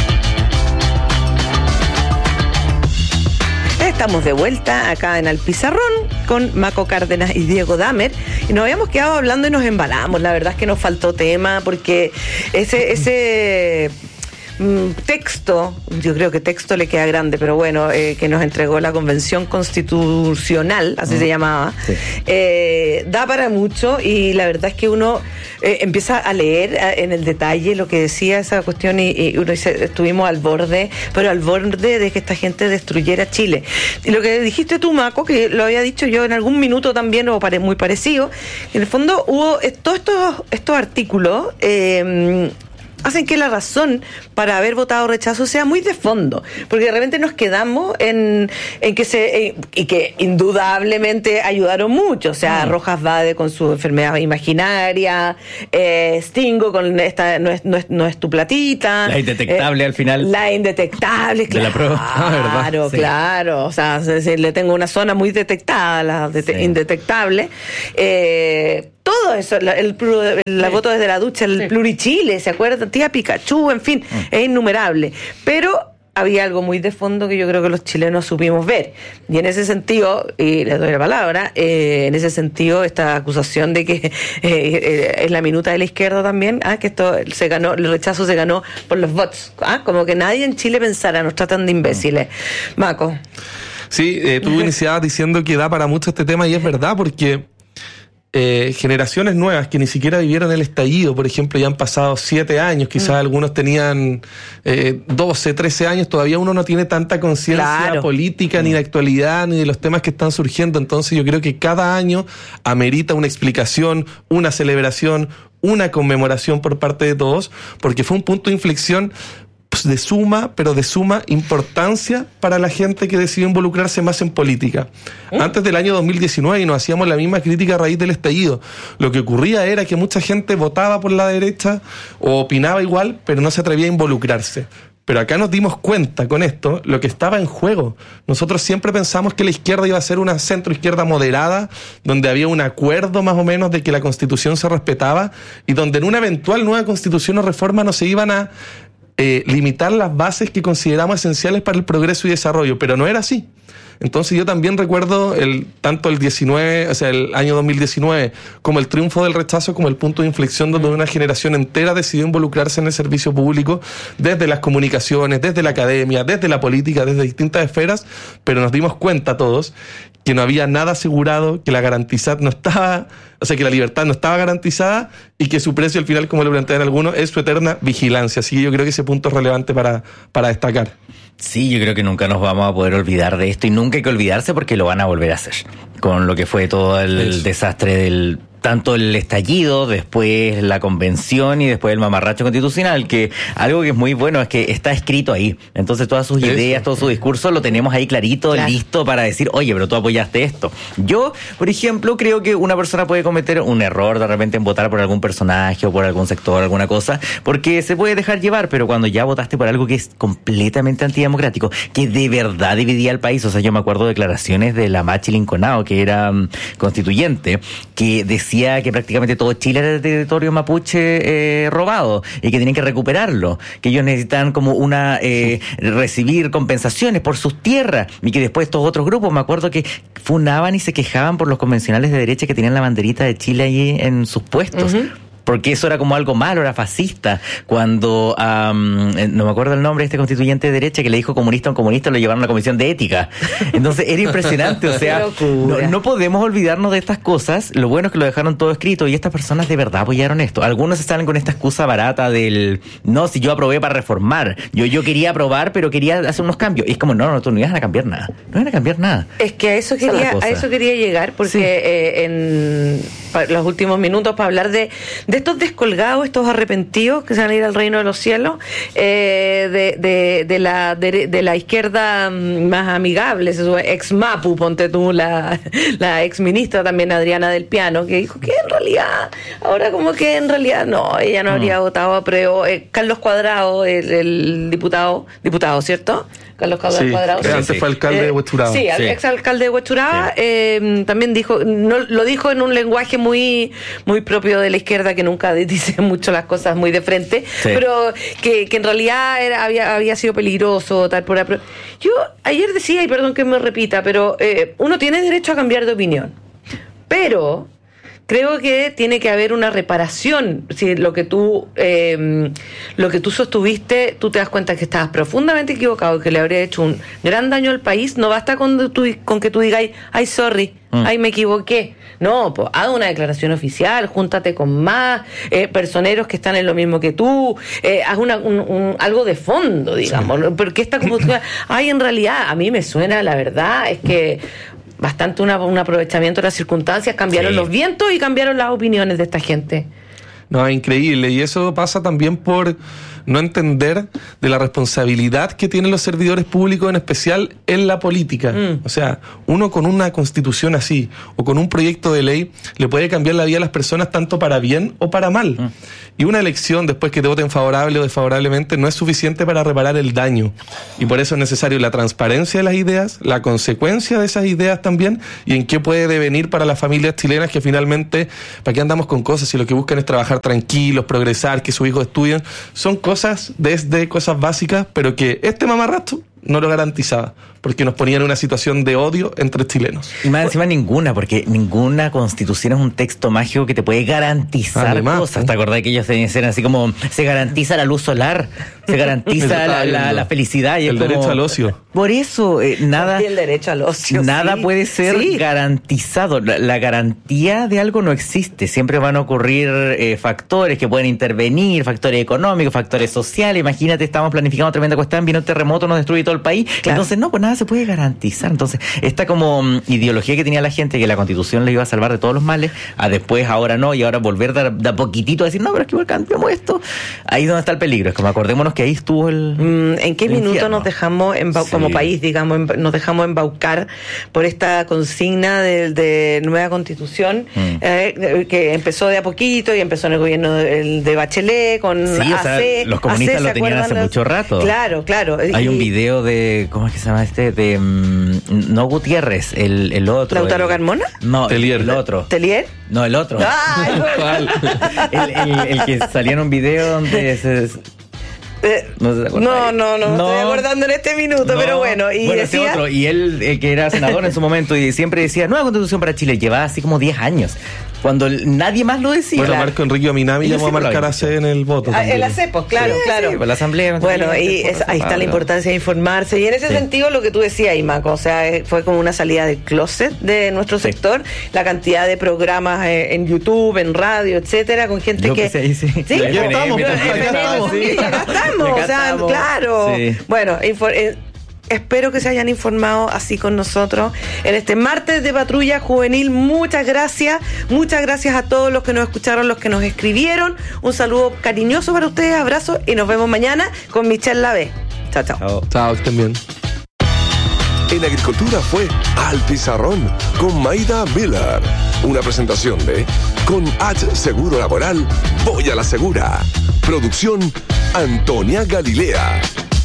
Estamos de vuelta acá en Al Pizarrón con Maco Cárdenas y Diego Damer, y nos habíamos quedado hablando y nos embalamos. La verdad es que nos faltó tema porque ese texto, yo creo que texto le queda grande, pero bueno, que nos entregó la Convención Constitucional, así se llamaba, sí. Da para mucho, y la verdad es que uno empieza a leer en el detalle lo que decía esa cuestión y uno dice, estuvimos al borde, pero al borde de que esta gente destruyera Chile. Y lo que dijiste tú, Maco, que lo había dicho yo en algún minuto también, o muy parecido, en el fondo hubo todos estos artículos hacen que la razón para haber votado rechazo sea muy de fondo, porque de repente nos quedamos en que y que indudablemente ayudaron mucho, o sea, Rojas Vade con su enfermedad imaginaria, Stingo con esta no es tu platita, la indetectable al final, la indetectable, claro, de la prueba. ¿Verdad? Sí. Claro, o sea, le tengo una zona muy detectada, la indetectable. Todo eso, la voto desde la ducha, el plurichile, ¿se acuerdan? Tía Pikachu, en fin, es innumerable. Pero había algo muy de fondo que yo creo que los chilenos supimos ver. Y en ese sentido, y les doy la palabra, en ese sentido, esta acusación de que es la minuta de la izquierda también, que esto se ganó, el rechazo se ganó por los votos. Como que nadie en Chile pensara, nos tratan de imbéciles. Maco. Sí, tú iniciabas diciendo que da para mucho este tema, y es verdad, porque generaciones nuevas que ni siquiera vivieron el estallido, por ejemplo, ya han pasado 7 años, quizás algunos tenían 12, 13 años, todavía uno no tiene tanta conciencia política, ni de actualidad, ni de los temas que están surgiendo. Entonces yo creo que cada año amerita una explicación, una celebración, una conmemoración por parte de todos, porque fue un punto de inflexión de suma importancia para la gente que decidió involucrarse más en política. Antes del año 2019, y nos hacíamos la misma crítica a raíz del estallido, lo que ocurría era que mucha gente votaba por la derecha o opinaba igual, pero no se atrevía a involucrarse. Pero acá nos dimos cuenta con esto lo que estaba en juego. Nosotros siempre pensamos que la izquierda iba a ser una centroizquierda moderada, donde había un acuerdo más o menos de que la Constitución se respetaba, y donde en una eventual nueva Constitución o reforma no se iban a limitar las bases que consideramos esenciales para el progreso y desarrollo, pero no era así. Entonces yo también recuerdo tanto el 19, o sea, el año 2019, como el triunfo del rechazo como el punto de inflexión donde una generación entera decidió involucrarse en el servicio público, desde las comunicaciones, desde la academia, desde la política, desde distintas esferas, pero nos dimos cuenta todos que no había nada asegurado, que la garantizar no estaba, o sea, que la libertad no estaba garantizada y que su precio al final, como lo plantean algunos, es su eterna vigilancia. Así que yo creo que ese punto es relevante para destacar. Sí, yo creo que nunca nos vamos a poder olvidar de esto y nunca hay que olvidarse porque lo van a volver a hacer con lo que fue todo el desastre del... tanto el estallido, después la convención y después el mamarracho constitucional, que algo que es muy bueno es que está escrito ahí. Entonces todas sus ideas, todo su discurso lo tenemos ahí clarito, listo para decir, oye, pero tú apoyaste esto. Yo, por ejemplo, creo que una persona puede cometer un error de repente en votar por algún personaje o por algún sector, alguna cosa, porque se puede dejar llevar, pero cuando ya votaste por algo que es completamente antidemocrático, que de verdad dividía al país, o sea, yo me acuerdo de declaraciones de la Machi Linconao, que era constituyente, que decía que prácticamente todo Chile era el territorio mapuche robado y que tienen que recuperarlo, que ellos necesitan como recibir compensaciones por sus tierras y que después estos otros grupos, me acuerdo que funaban y se quejaban por los convencionales de derecha que tenían la banderita de Chile ahí en sus puestos. Uh-huh. Porque eso era como algo malo, era fascista. Cuando, no me acuerdo el nombre de este constituyente de derecha que le dijo comunista a un comunista, lo llevaron a la comisión de ética. Entonces era impresionante, o sea, no podemos olvidarnos de estas cosas. Lo bueno es que lo dejaron todo escrito y estas personas de verdad apoyaron esto. Algunos se salen con esta excusa barata del, no, si yo aprobé para reformar. Yo quería aprobar, pero quería hacer unos cambios. Y es como, no, tú no ibas a cambiar nada. No iban a cambiar nada. Es que a eso quería llegar, porque en los últimos minutos, para hablar de estos descolgados, estos arrepentidos que se van a ir al reino de los cielos, de la izquierda más amigable, ex Mapu, ponte tú, la ex ministra también Adriana del Piano, que dijo que en realidad, ahora como que en realidad no, ella no habría votado a prueba. Carlos Cuadrado, el diputado, ¿cierto? Carlos Cuadrado. Que antes fue alcalde de Huechuraba. Sí, ex alcalde de Huechuraba. También lo dijo en un lenguaje muy, muy propio de la izquierda, que nunca dice mucho las cosas muy de frente, pero que en realidad había sido peligroso, tal por ahí. Yo ayer decía, y perdón que me repita, pero uno tiene derecho a cambiar de opinión, pero creo que tiene que haber una reparación. Si lo que tú sostuviste, tú te das cuenta que estabas profundamente equivocado, que le habría hecho un gran daño al país, no basta con que tú digas, ay, sorry, ay, me equivoqué. No, pues haz una declaración oficial, júntate con más personeros que están en lo mismo que tú, haz algo de fondo, digamos. Sí. Porque esta como en realidad, a mí me suena, la verdad, es que bastante un aprovechamiento de las circunstancias, cambiaron los vientos y cambiaron las opiniones de esta gente. No, es increíble, y eso pasa también por no entender de la responsabilidad que tienen los servidores públicos, en especial en la política. O sea, uno con una constitución así, o con un proyecto de ley, le puede cambiar la vida a las personas tanto para bien o para mal. Y una elección, después que te voten favorable o desfavorablemente, no es suficiente para reparar el daño. Y por eso es necesario la transparencia de las ideas, la consecuencia de esas ideas también, y en qué puede devenir para las familias chilenas que finalmente, ¿para qué andamos con cosas si lo que buscan es trabajar tranquilos, progresar, que sus hijos estudien? Son cosas desde cosas básicas, pero que este mamarracho no lo garantizaba, porque nos ponían en una situación de odio entre chilenos. Y más encima ninguna, porque ninguna constitución es un texto mágico que te puede garantizar cosas. ¿Te acordás que ellos decían así como, se garantiza la luz solar, se garantiza la felicidad? Y el derecho al ocio. Por eso, nada... Y el derecho al ocio, nada puede ser garantizado. La garantía de algo no existe. Siempre van a ocurrir factores que pueden intervenir, factores económicos, factores sociales. Imagínate, estamos planificando tremenda cuestión, vino un terremoto, nos destruye todo el país. Claro. Entonces, no, pues nada se puede garantizar. Entonces, esta como ideología que tenía la gente, que la Constitución le iba a salvar de todos los males, a después, ahora no, y ahora volver de a poquitito a decir, no, pero es que igual cambiamos esto. Ahí es donde está el peligro. Es como, acordémonos que ahí estuvo ¿en qué minuto nos dejamos, como país, digamos, nos dejamos embaucar por esta consigna de nueva Constitución, que empezó de a poquito y empezó en el gobierno de Bachelet, con AC. O sea, los comunistas lo tenían hace mucho rato. Claro. Hay un video de, ¿cómo es que se llama este? De, no Gutiérrez, el otro. ¿Lautaro Carmona? No, Telier. El otro. ¿Telier? No, el otro. ¿Cuál? el que salía en un video donde No se acuerda. No, estoy acordando en este minuto, pero bueno. Y decía... otro, y él que era senador en su momento y siempre decía, nueva constitución para Chile, llevaba así como 10 años. Cuando nadie más lo decía. Bueno, Marco Enrique Ominami llamó a marcar a C en el voto. En la C, pues, claro. Sí, la asamblea. Bueno, ahí está la importancia de informarse. Y en ese sentido, lo que tú decías, Maco, o sea, fue como una salida del closet de nuestro sector. La cantidad de programas en YouTube, en radio, etcétera, con gente que... Sí, ya estamos. O sea, claro. Sí. Bueno, espero que se hayan informado así con nosotros en este martes de Patrulla Juvenil. Muchas gracias a todos los que nos escucharon, los que nos escribieron. Un saludo cariñoso para ustedes, abrazos y nos vemos mañana con Michelle Lavé. Chao, estén bien. En Agricultura fue Al Pizarrón con Maida Miller. Una presentación de Con H Seguro Laboral, voy a la segura. Producción Antonia Galilea.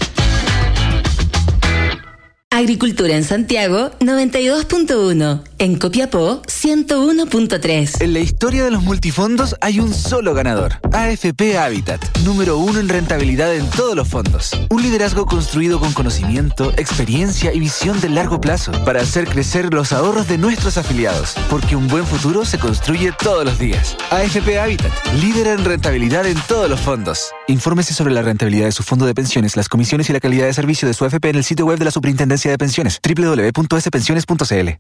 Agricultura en Santiago 92.1, en Copiapó 101.3. En la historia de los multifondos hay un solo ganador, AFP Habitat, número 1 en rentabilidad en todos los fondos. Un liderazgo construido con conocimiento, experiencia y visión de largo plazo para hacer crecer los ahorros de nuestros afiliados, porque un buen futuro se construye todos los días. AFP Habitat, líder en rentabilidad en todos los fondos. Infórmese sobre la rentabilidad de su fondo de pensiones, las comisiones y la calidad de servicio de su AFP en el sitio web de la Superintendencia de Pensiones, www.spensiones.cl.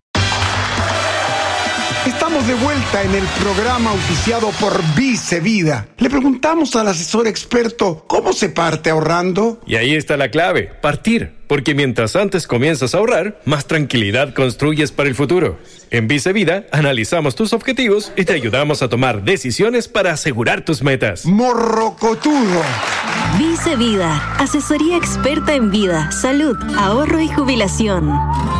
Estamos de vuelta en el programa auspiciado por Vice Vida. Le preguntamos al asesor experto cómo se parte ahorrando. Y ahí está la clave, partir. Porque mientras antes comienzas a ahorrar, más tranquilidad construyes para el futuro. En Vice Vida analizamos tus objetivos y te ayudamos a tomar decisiones para asegurar tus metas. Morrocotudo. Vice Vida, asesoría experta en vida, salud, ahorro y jubilación.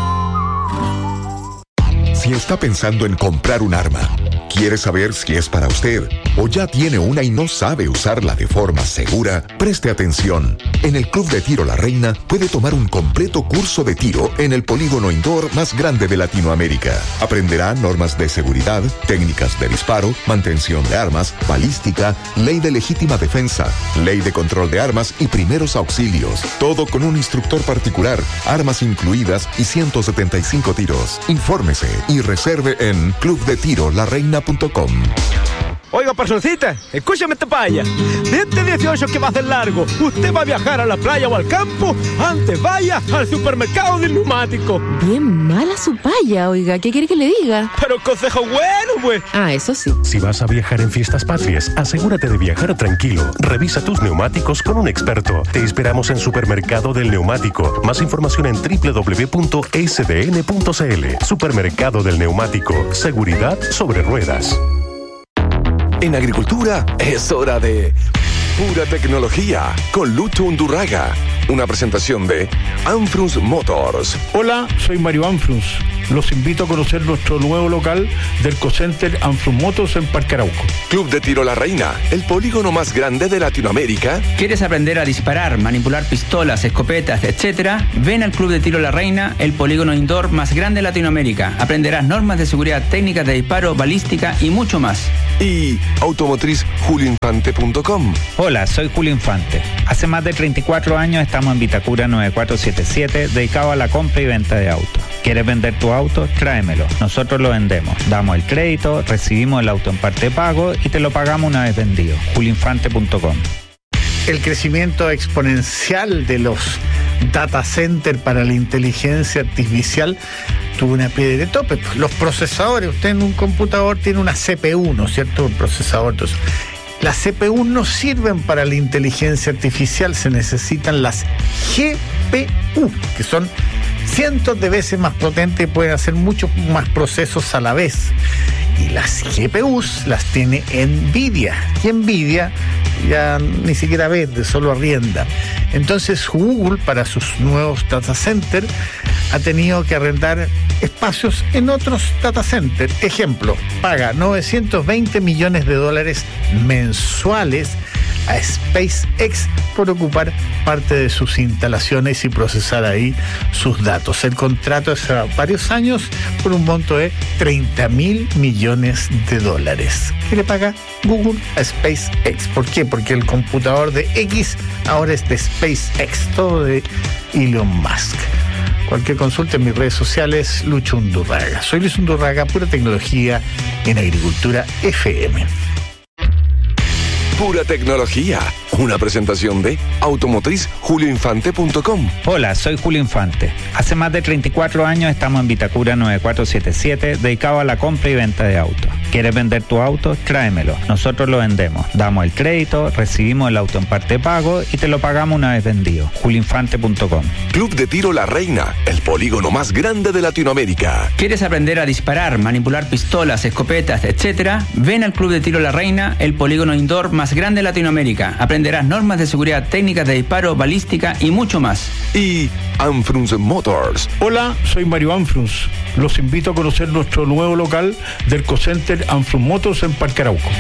Si está pensando en comprar un arma, quiere saber si es para usted o ya tiene una y no sabe usarla de forma segura, preste atención. En el Club de Tiro La Reina puede tomar un completo curso de tiro en el polígono indoor más grande de Latinoamérica. Aprenderá normas de seguridad, técnicas de disparo, mantención de armas, balística, ley de legítima defensa, ley de control de armas y primeros auxilios. Todo con un instructor particular, armas incluidas y 175 tiros. Infórmese y reserve en clubdetirolareina.com. Oiga, personcita, escúchame esta paya. De este 18 que va a ser largo, usted va a viajar a la playa o al campo, antes vaya al supermercado del neumático. Bien mala su paya, oiga, ¿qué quiere que le diga? Pero consejo bueno, pues. Ah, eso sí. Si vas a viajar en Fiestas Patrias, asegúrate de viajar tranquilo. Revisa tus neumáticos con un experto. Te esperamos en Supermercado del Neumático. Más información en www.sdn.cl. Supermercado del Neumático. Seguridad sobre ruedas. En Agricultura es hora de pura tecnología con Lucho Undurraga. Una presentación de Anfrus Motors. Hola, soy Mario Anfrus. Los invito a conocer nuestro nuevo local del Co-Center Anfrus Motors en Parque Arauco. Club de Tiro La Reina, el polígono más grande de Latinoamérica. ¿Quieres aprender a disparar, manipular pistolas, escopetas, etcétera? Ven al Club de Tiro La Reina, el polígono indoor más grande de Latinoamérica. Aprenderás normas de seguridad, técnicas de disparo, balística y mucho más. Y automotriz.julioinfante.com. Hola, soy Julio Infante. Hace más de 34 años estamos en Vitacura 9477, dedicado a la compra y venta de autos. ¿Quieres vender tu auto? Tráemelo. Nosotros lo vendemos. Damos el crédito, recibimos el auto en parte de pago y te lo pagamos una vez vendido. julioinfante.com. El crecimiento exponencial de los data centers para la inteligencia artificial tuvo una piedra de tope. Los procesadores, usted en un computador tiene una CPU, ¿no es cierto? Un procesador. Entonces, las CPU no sirven para la inteligencia artificial, se necesitan las GPU, que son cientos de veces más potentes y pueden hacer muchos más procesos a la vez. Y las GPUs las tiene NVIDIA. Y NVIDIA ya ni siquiera vende, solo arrienda. Entonces Google, para sus nuevos data centers, ha tenido que arrendar espacios en otros data centers. Ejemplo, paga $920 millones mensuales a SpaceX por ocupar parte de sus instalaciones y procesar ahí sus datos. El contrato es a varios años por un monto de $30.000 millones. ¿Qué le paga Google a SpaceX? ¿Por qué? Porque el computador de X ahora es de SpaceX, todo de Elon Musk. Cualquier consulta en mis redes sociales, Lucho Undurraga. Soy Luis Undurraga, pura tecnología en Agricultura FM. Pura tecnología. Una presentación de automotriz.julioinfante.com. Hola, soy Julio Infante. Hace más de 34 años estamos en Vitacura 9477, dedicado a la compra y venta de autos. ¿Quieres vender tu auto? Tráemelo. Nosotros lo vendemos. Damos el crédito, recibimos el auto en parte de pago y te lo pagamos una vez vendido. julioinfante.com. Club de Tiro La Reina, el polígono más grande de Latinoamérica. ¿Quieres aprender a disparar, manipular pistolas, escopetas, etcétera? Ven al Club de Tiro La Reina, el polígono indoor más grande de Latinoamérica. Aprenderás normas de seguridad, técnicas de disparo, balística y mucho más. Y Anfrunz Motors. Hola, soy Mario Anfrunz. Los invito a conocer nuestro nuevo local del Ecocenter Anfrunz Motors en Parque Arauco.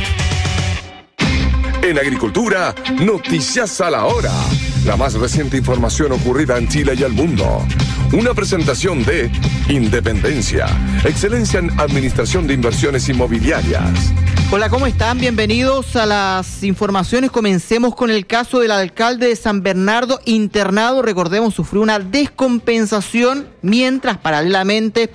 En Agricultura, noticias a la hora. La más reciente información ocurrida en Chile y el mundo. Una presentación de Independencia, excelencia en administración de inversiones inmobiliarias. Hola, ¿cómo están? Bienvenidos a las informaciones. Comencemos con el caso del alcalde de San Bernardo, internado. Recordemos, sufrió una descompensación mientras paralelamente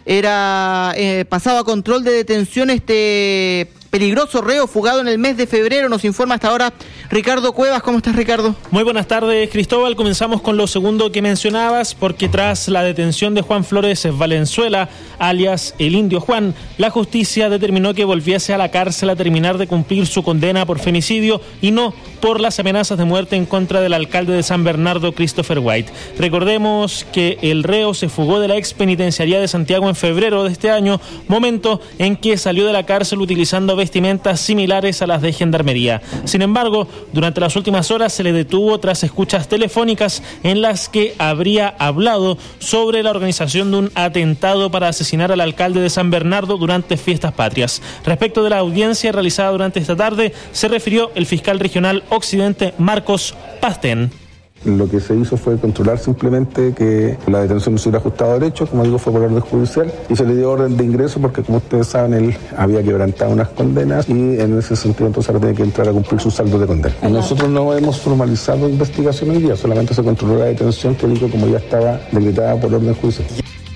era pasado a control de detención este peligroso reo fugado en el mes de febrero. Nos informa hasta ahora Ricardo Cuevas. ¿Cómo estás, Ricardo? Muy buenas tardes, Cristóbal. Comenzamos con lo segundo que mencionabas, porque tras la detención de Juan Flores Valenzuela, alias el Indio Juan, la justicia determinó que volviese a la cárcel a terminar de cumplir su condena por femicidio y no por las amenazas de muerte en contra del alcalde de San Bernardo, Christopher White. Recordemos que el reo se fugó de la ex penitenciaría de Santiago en febrero de este año, momento en que salió de la cárcel utilizando vestimentas similares a las de Gendarmería. Sin embargo, durante las últimas horas se le detuvo tras escuchas telefónicas en las que habría hablado sobre la organización de un atentado para asesinar al alcalde de San Bernardo durante fiestas patrias. Respecto de la audiencia realizada durante esta tarde, se refirió el fiscal regional Occidente, Marcos Pastén. Lo que se hizo fue controlar simplemente que la detención no se hubiera ajustado a derecho, como digo, fue por orden judicial, y se le dio orden de ingreso porque, como ustedes saben, él había quebrantado unas condenas y en ese sentido entonces ahora tiene que entrar a cumplir su saldo de condena. Nosotros no hemos formalizado investigación hoy día, solamente se controló la detención que digo como ya estaba decretada por orden judicial.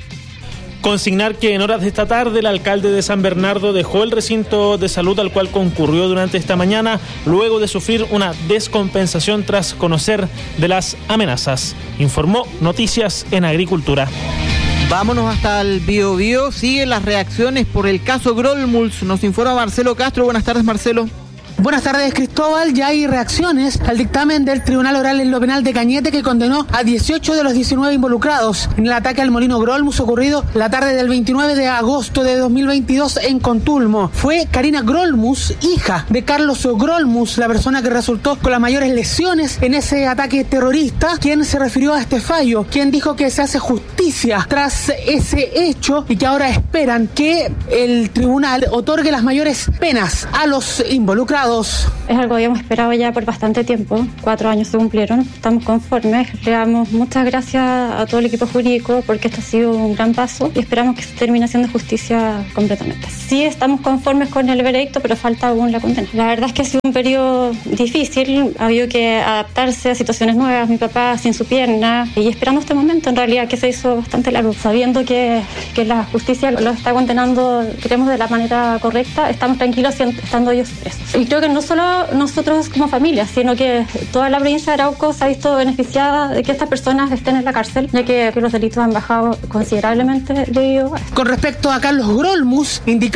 Consignar que en horas de esta tarde el alcalde de San Bernardo dejó el recinto de salud al cual concurrió durante esta mañana luego de sufrir una descompensación tras conocer de las amenazas. Informó Noticias en Agricultura. Vámonos hasta el Biobío. Siguen las reacciones por el caso Grolmuls. Nos informa Marcelo Castro. Buenas tardes, Marcelo. Buenas tardes, Cristóbal. Ya hay reacciones al dictamen del Tribunal Oral en lo Penal de Cañete, que condenó a 18 de los 19 involucrados en el ataque al molino Grolmus ocurrido la tarde del 29 de agosto de 2022 en Contulmo. Fue Karina Grolmus, hija de Carlos Grolmus, la persona que resultó con las mayores lesiones en ese ataque terrorista, quien se refirió a este fallo, quien dijo que se hace justicia tras ese hecho y que ahora esperan que el tribunal otorgue las mayores penas a los involucrados. Es algo que habíamos esperado ya por bastante tiempo. 4 años se cumplieron. Estamos conformes. Le damos muchas gracias a todo el equipo jurídico porque esto ha sido un gran paso y esperamos que se termine haciendo justicia completamente. Sí, estamos conformes con el veredicto, pero falta aún la condena. La verdad es que ha sido un periodo difícil. Ha habido que adaptarse a situaciones nuevas. Mi papá sin su pierna y esperando este momento, en realidad, que se hizo bastante largo. Sabiendo que la justicia lo está condenando, creemos, de la manera correcta, estamos tranquilos estando ellos presos. Y creo que no solo nosotros como familia, sino que toda la provincia de Arauco se ha visto beneficiada de que estas personas estén en la cárcel, ya que los delitos han bajado considerablemente debido a esto. Con respecto a Carlos Grolmus, indicó